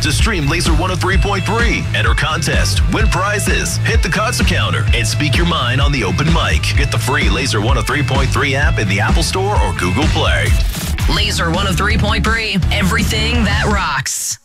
to stream Laser 103.3, enter contest, win prizes, hit the concert counter, and speak your mind on the open mic. Get the free Laser 103.3 app in the Apple Store or Google Play. Laser 103.3, everything that rocks.